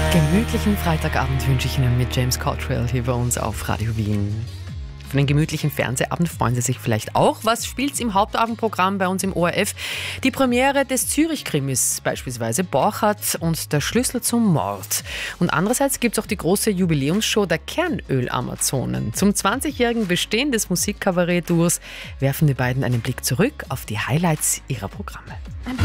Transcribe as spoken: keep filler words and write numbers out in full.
Gemütlichen Freitagabend wünsche ich Ihnen mit James Cottrell hier bei uns auf Radio Wien. Für den gemütlichen Fernsehabend freuen Sie sich vielleicht auch. Was spielt's im Hauptabendprogramm bei uns im O R F? Die Premiere des Zürich-Krimis, beispielsweise Borchardt und der Schlüssel zum Mord. Und andererseits gibt's auch die große Jubiläumsshow der Kernöl-Amazonen. Zum zwanzigjährigen Bestehen des Musikkabarett-Duos werfen die beiden einen Blick zurück auf die Highlights ihrer Programme.